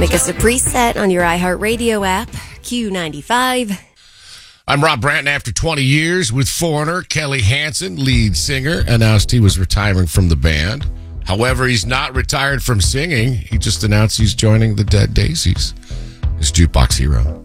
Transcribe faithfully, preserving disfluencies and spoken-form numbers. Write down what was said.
Make us a preset on your iHeartRadio app, Q ninety-five. I'm Rob Branton. After twenty years with Foreigner, Kelly Hansen, lead singer, announced he was retiring from the band. However, he's not retired from singing. He just announced he's joining the Dead Daisies as Jukebox Hero.